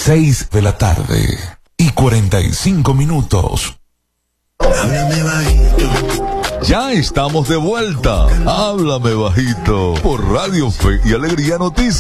6:45. Háblame bajito. Ya estamos de vuelta. Háblame bajito por Radio Fe y Alegría Noticias.